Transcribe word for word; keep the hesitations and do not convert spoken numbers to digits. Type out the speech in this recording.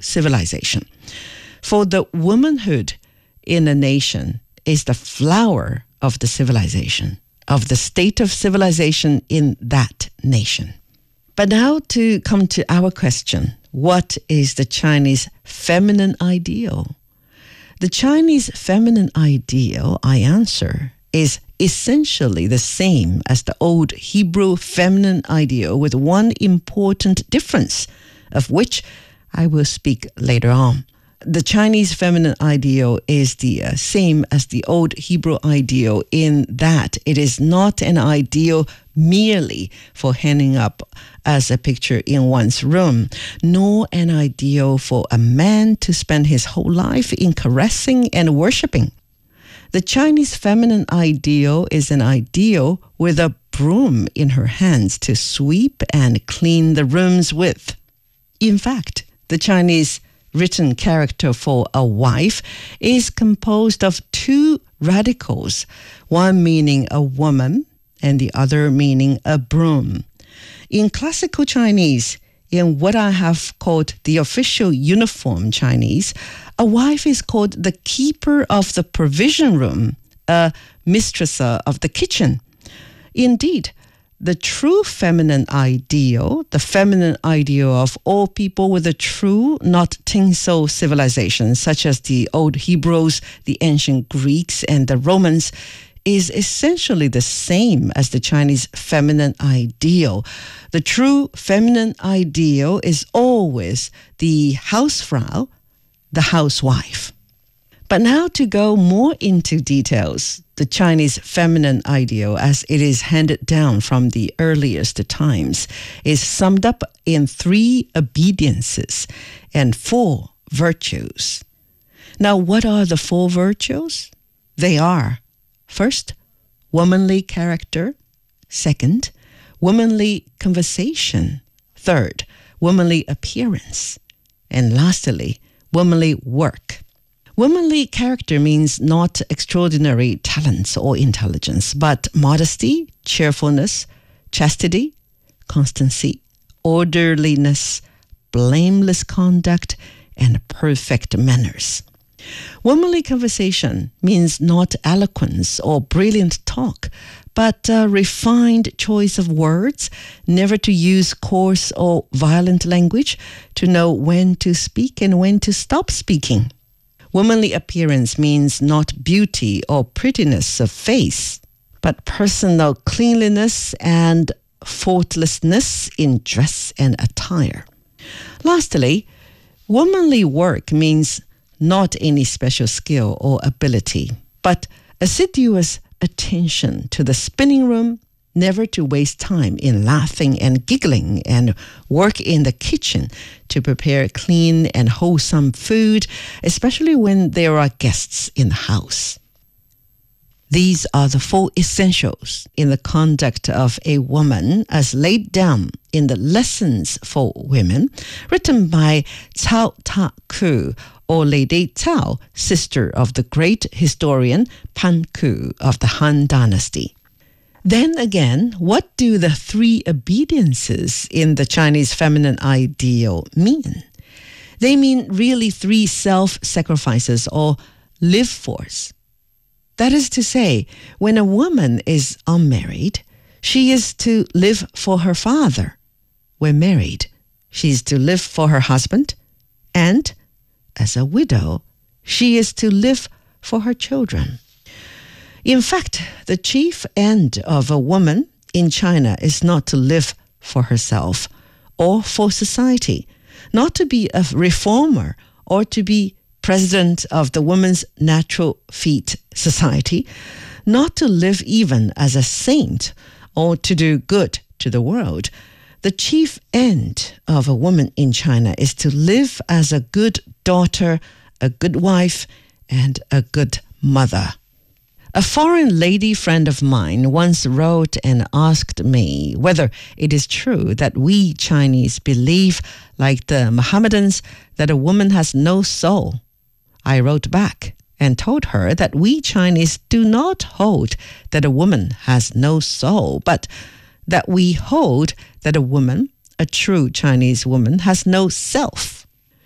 civilization. For the womanhood in a nation is the flower of the civilization, of the state of civilization in that nation. But now to come to our question, what is the Chinese feminine ideal? The Chinese feminine ideal, I answer, is essentially the same as the old Hebrew feminine ideal, with one important difference, of which I will speak later on. The Chinese feminine ideal is the uh, same as the old Hebrew ideal in that it is not an ideal merely for hanging up as a picture in one's room, nor an ideal for a man to spend his whole life in caressing and worshipping. The Chinese feminine ideal is an ideal with a broom in her hands to sweep and clean the rooms with. In fact, the Chinese written character for a wife is composed of two radicals, one meaning a woman and the other meaning a broom. In classical Chinese, in what I have called the official uniform Chinese, a wife is called the keeper of the provision room, a mistress of the kitchen. Indeed, the true feminine ideal, the feminine ideal of all people with a true, not tinsel civilization, such as the old Hebrews, the ancient Greeks, and the Romans, is essentially the same as the Chinese feminine ideal. The true feminine ideal is always the Hausfrau, the housewife. But now to go more into details, the Chinese feminine ideal, as it is handed down from the earliest times, is summed up in three obediences and four virtues. Now, what are the four virtues? They are, first, womanly character. Second, womanly conversation. Third, womanly appearance. And lastly, womanly work. Womanly character means not extraordinary talents or intelligence, but modesty, cheerfulness, chastity, constancy, orderliness, blameless conduct, and perfect manners. Womanly conversation means not eloquence or brilliant talk, but a refined choice of words, never to use coarse or violent language, to know when to speak and when to stop speaking. Womanly appearance means not beauty or prettiness of face, but personal cleanliness and faultlessness in dress and attire. Lastly, womanly work means not any special skill or ability, but assiduous attention to the spinning room, never to waste time in laughing and giggling, and work in the kitchen to prepare clean and wholesome food, especially when there are guests in the house. These are the four essentials in the conduct of a woman as laid down in the Lessons for Women, written by Cao Ta-ku, or Lady Cao, sister of the great historian Pan Ku of the Han Dynasty. Then again, what do the three obediences in the Chinese feminine ideal mean? They mean really three self-sacrifices or live-fors. That is to say, when a woman is unmarried, she is to live for her father. When married, she is to live for her husband. And, as a widow, she is to live for her children. In fact, the chief end of a woman in China is not to live for herself or for society, not to be a reformer or to be president of the Women's Natural Feet Society, not to live even as a saint or to do good to the world. The chief end of a woman in China is to live as a good daughter, a good wife, and a good mother. A foreign lady friend of mine once wrote and asked me whether it is true that we Chinese believe, like the Mohammedans, that a woman has no soul. I wrote back and told her that we Chinese do not hold that a woman has no soul, but that we hold that a woman, a true Chinese woman, has no self.